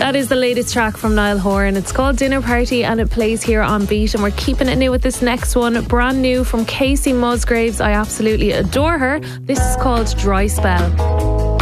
That is the latest track from Niall Horan. It's called Dinner Party and it plays here on Beat, and we're keeping it new with this next one. Brand new from Casey Musgraves. I absolutely adore her. This is called Dry Spell.